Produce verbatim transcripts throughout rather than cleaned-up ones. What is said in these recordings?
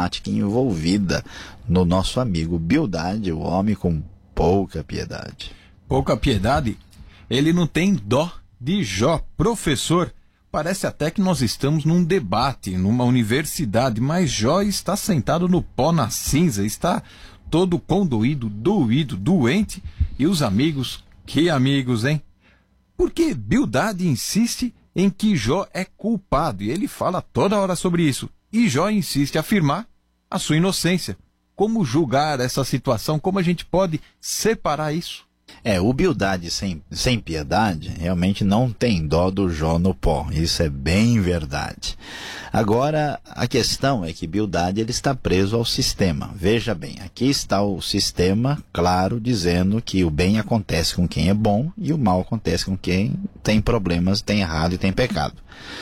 matemática envolvida no nosso amigo Bildade, o homem com pouca piedade. Pouca piedade? Ele não tem dó de Jó. Professor, parece até que nós estamos num debate, numa universidade, mas Jó está sentado no pó, na cinza, está todo condoído, doído, doente, e os amigos, que amigos, hein? Porque Bildade insiste em que Jó é culpado, e ele fala toda hora sobre isso, e Jó insiste em afirmar a sua inocência. Como julgar essa situação? Como a gente pode separar isso? É, o Bildade sem, sem piedade realmente não tem dó do Jó no pó, isso é bem verdade. Agora, a questão é que Bildade ele está preso ao sistema. Veja bem, aqui está o sistema, claro, dizendo que o bem acontece com quem é bom e o mal acontece com quem tem problemas, tem errado e tem pecado.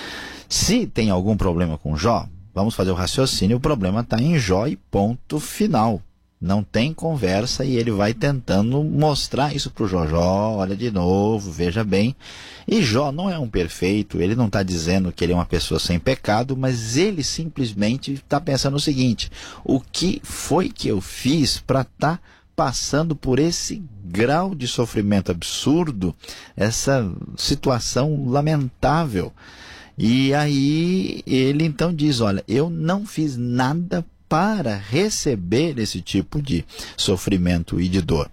Se tem algum problema com Jó, vamos fazer o raciocínio, o problema está em Jó e ponto final. Não tem conversa e ele vai tentando mostrar isso para o Jó. Jó, olha de novo, veja bem. E Jó não é um perfeito, ele não está dizendo que ele é uma pessoa sem pecado, mas ele simplesmente está pensando o seguinte: o que foi que eu fiz para estar tá passando por esse grau de sofrimento absurdo, essa situação lamentável? E aí ele então diz, olha, eu não fiz nada para receber esse tipo de sofrimento e de dor.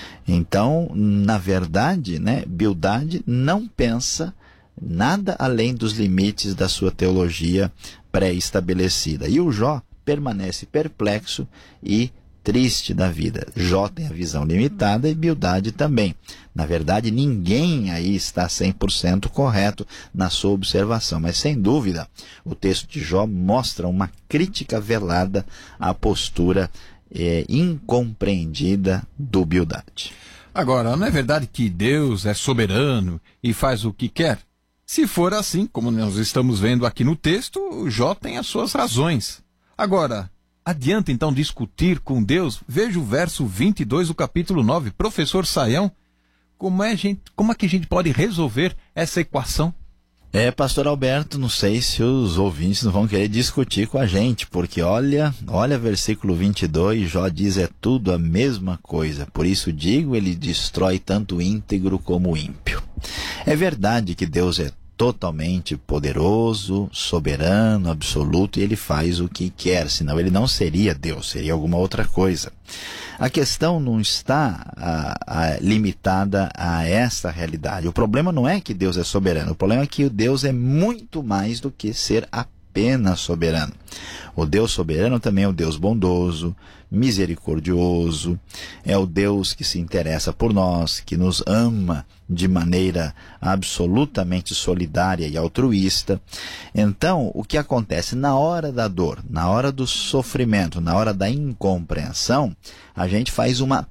Então, na verdade, né, Bildade não pensa nada além dos limites da sua teologia pré-estabelecida. E o Jó permanece perplexo e triste da vida. Jó tem a visão limitada e Bildade também. Na verdade, ninguém aí está cem por cento correto na sua observação, mas sem dúvida, o texto de Jó mostra uma crítica velada à postura é, incompreendida do Bildade. Agora, não é verdade que Deus é soberano e faz o que quer? Se for assim, como nós estamos vendo aqui no texto, Jó tem as suas razões. Agora, adianta então discutir com Deus? Veja o verso vinte e dois do capítulo nove. Professor Saião, como é, gente, como é que a gente pode resolver essa equação? É, pastor Alberto, não sei se os ouvintes não vão querer discutir com a gente, porque olha, olha versículo vinte e dois, Jó diz, é tudo a mesma coisa. Por isso digo, ele destrói tanto o íntegro como o ímpio. É verdade que Deus é totalmente poderoso, soberano, absoluto, e ele faz o que quer, senão ele não seria Deus, seria alguma outra coisa. A questão não está a, a, limitada a essa realidade. O problema não é que Deus é soberano, o problema é que Deus é muito mais do que ser apenas soberano. O Deus soberano também é o Deus bondoso, misericordioso, é o Deus que se interessa por nós, que nos ama de maneira absolutamente solidária e altruísta. Então, o que acontece na hora da dor, na hora do sofrimento, na hora da incompreensão, a gente faz uma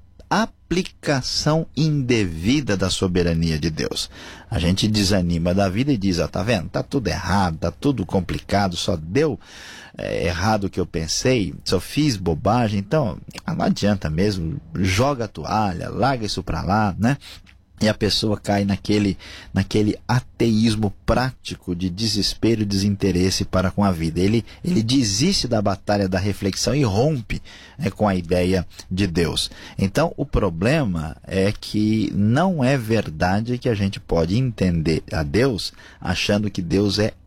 aplicação indevida da soberania de Deus. A gente desanima da vida e diz, ó, tá vendo? Tá tudo errado, tá tudo complicado, só deu é, errado o que eu pensei, só fiz bobagem, então não adianta mesmo, joga a toalha, larga isso pra lá, né? E a pessoa cai naquele, naquele ateísmo prático de desespero e desinteresse para com a vida. Ele, ele desiste da batalha da reflexão e rompe, né, com a ideia de Deus. Então, o problema é que não é verdade que a gente pode entender a Deus achando que Deus é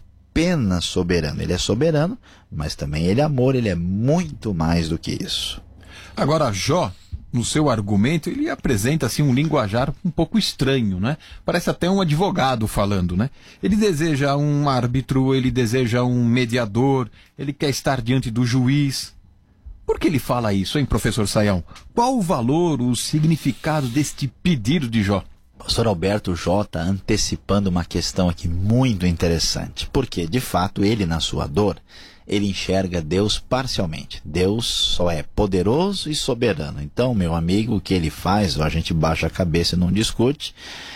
apenas soberano. Ele é soberano, mas também ele é amor, ele é muito mais do que isso. Agora, Jó, no seu argumento, ele apresenta assim um linguajar um pouco estranho, né? Parece até um advogado falando, né? Ele deseja um árbitro, ele deseja um mediador, ele quer estar diante do juiz. Por que ele fala isso, hein, professor Saião? Qual o valor, o significado deste pedido de Jó? Pastor Alberto, Jó está antecipando uma questão aqui muito interessante, porque, de fato, ele, na sua dor, ele enxerga Deus parcialmente. Deus só é poderoso e soberano. Então, meu amigo, o que ele faz, a gente baixa a cabeça e não discute.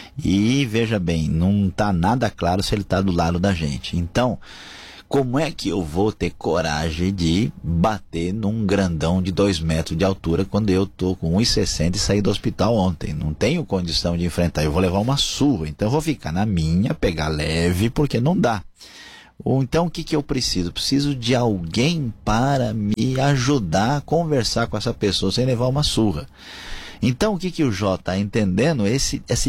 E, veja bem, não está nada claro se ele está do lado da gente. Então, como é que eu vou ter coragem de bater num grandão de dois metros de altura quando eu estou com um e sessenta e saí do hospital ontem? Não tenho condição de enfrentar, eu vou levar uma surra. Então, eu vou ficar na minha, pegar leve, porque não dá. Ou então o que, que eu preciso? Preciso de alguém para me ajudar a conversar com essa pessoa sem levar uma surra. Então o que, que o Jó está entendendo? Esse, esse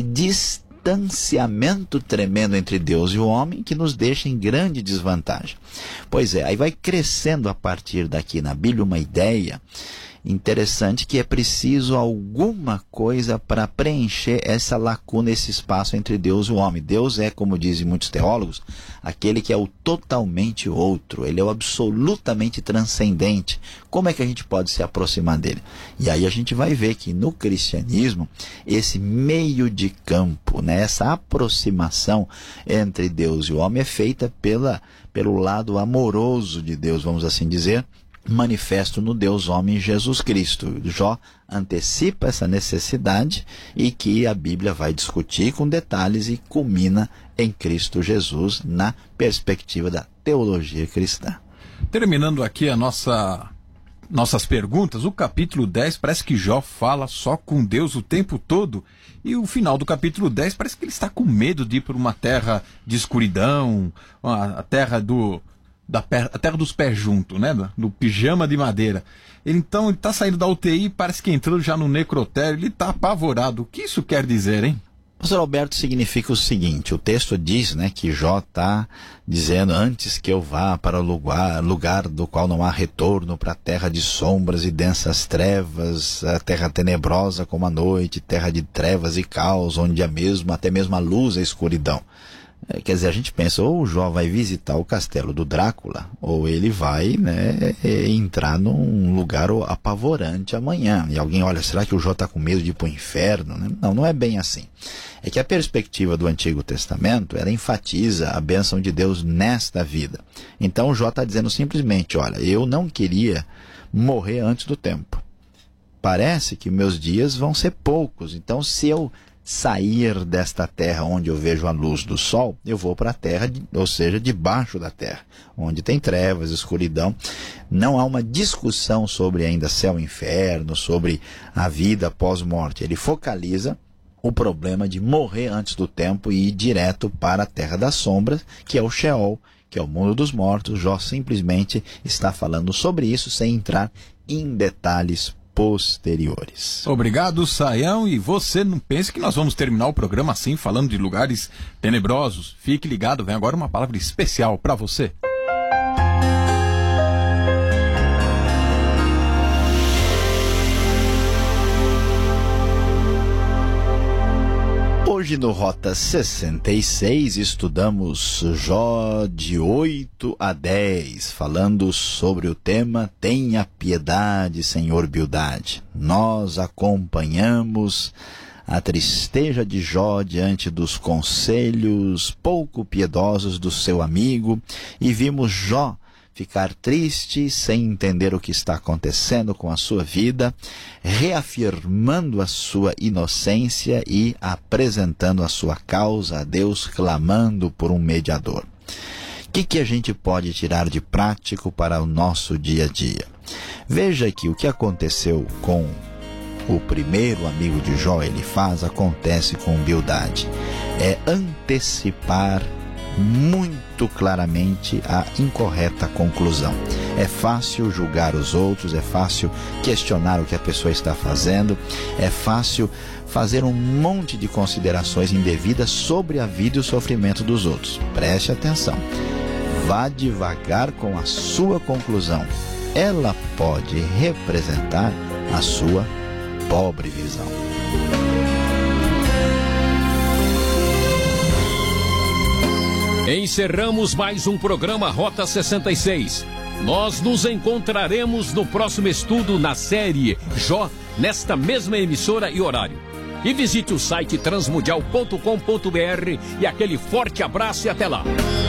distanciamento tremendo entre Deus e o homem que nos deixa em grande desvantagem. Pois é, aí vai crescendo a partir daqui na Bíblia uma ideia interessante que é preciso alguma coisa para preencher essa lacuna, esse espaço entre Deus e o homem. Deus é, como dizem muitos teólogos, aquele que é o totalmente outro, ele é o absolutamente transcendente. Como é que a gente pode se aproximar dele? E aí a gente vai ver que no cristianismo, esse meio de campo, né, essa aproximação entre Deus e o homem é feita pela, pelo lado amoroso de Deus, vamos assim dizer, manifesto no Deus homem Jesus Cristo. Jó antecipa essa necessidade e que a Bíblia vai discutir com detalhes e culmina em Cristo Jesus na perspectiva da teologia cristã. Terminando aqui a nossa nossas perguntas, o capítulo dez parece que Jó fala só com Deus o tempo todo, e o final do capítulo dez parece que ele está com medo de ir para uma terra de escuridão, a terra do Da per, a terra dos pés juntos, né? Do pijama de madeira. Ele, então, ele está saindo da U T I, parece que entrando já no necrotério, ele está apavorado. O que isso quer dizer, hein? Pastor Alberto, significa o seguinte, o texto diz, né, que Jó está dizendo, antes que eu vá para o lugar, lugar do qual não há retorno, para a terra de sombras e densas trevas, a terra tenebrosa como a noite, terra de trevas e caos, onde há mesmo, até mesmo a luz e a escuridão. Quer dizer, a gente pensa, ou o Jó vai visitar o castelo do Drácula, ou ele vai, né, entrar num lugar apavorante amanhã. E alguém, olha, será que o Jó está com medo de ir para o inferno? Não, não é bem assim. É que a perspectiva do Antigo Testamento, ela enfatiza a bênção de Deus nesta vida. Então o Jó está dizendo simplesmente, olha, eu não queria morrer antes do tempo. Parece que meus dias vão ser poucos, então se eu sair desta terra onde eu vejo a luz do sol, eu vou para a terra, ou seja, debaixo da terra, onde tem trevas, escuridão. Não há uma discussão sobre ainda céu e inferno, sobre a vida pós-morte. Ele focaliza o problema de morrer antes do tempo e ir direto para a terra das sombras, que é o Sheol, que é o mundo dos mortos. Jó simplesmente está falando sobre isso sem entrar em detalhes posteriores. Obrigado, Saião, e você não pense que nós vamos terminar o programa assim, falando de lugares tenebrosos. Fique ligado, vem agora uma palavra especial para você. Hoje no Rota sessenta e seis estudamos Jó de oito a dez, falando sobre o tema Tenha piedade, Senhor Bildade. Nós acompanhamos a tristeza de Jó diante dos conselhos pouco piedosos do seu amigo e vimos Jó ficar triste, sem entender o que está acontecendo com a sua vida, reafirmando a sua inocência e apresentando a sua causa a Deus, clamando por um mediador. O que, que a gente pode tirar de prático para o nosso dia a dia? Veja que o que aconteceu com o primeiro amigo de Jó, Elifaz, acontece com Bildade. É antecipar muito claramente a incorreta conclusão. É fácil julgar os outros, é fácil questionar o que a pessoa está fazendo, é fácil fazer um monte de considerações indevidas sobre a vida e o sofrimento dos outros. Preste atenção. Vá devagar com a sua conclusão. Ela pode representar a sua pobre visão. Encerramos mais um programa Rota sessenta e seis. Nós nos encontraremos no próximo estudo na série Jó, nesta mesma emissora e horário. E visite o site transmundial ponto com ponto br e aquele forte abraço e até lá.